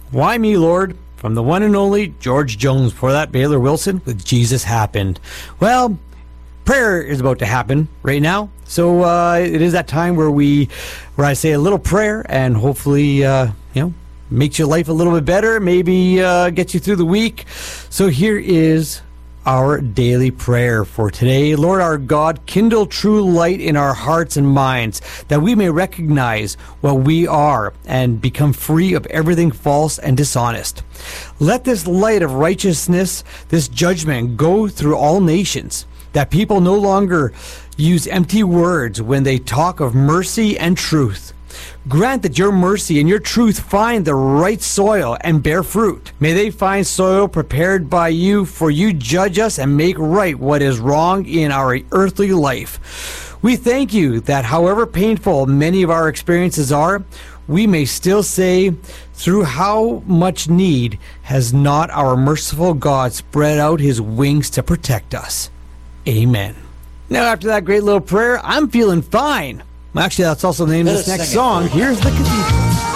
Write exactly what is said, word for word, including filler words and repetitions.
Why me, Lord? From the one and only George Jones. Before that, Baylor Wilson with Jesus Happened. Well, prayer is about to happen right now. So uh, it is that time where we, where I say a little prayer and hopefully, uh, you know, makes your life a little bit better, maybe uh, gets you through the week. So here is our daily prayer for today. Lord our God, kindle true light in our hearts and minds, that we may recognize what we are and become free of everything false and dishonest. Let this light of righteousness, this judgment, go through all nations, that people no longer use empty words when they talk of mercy and truth. Grant that your mercy and your truth find the right soil and bear fruit. May they find soil prepared by you, for you judge us and make right what is wrong in our earthly life. We thank you that however painful many of our experiences are, we may still say, through how much need has not our merciful God spread out his wings to protect us. Amen. Now, after that great little prayer, I'm feeling fine. Actually, that's also the name of this next song. Here's the Cathedral.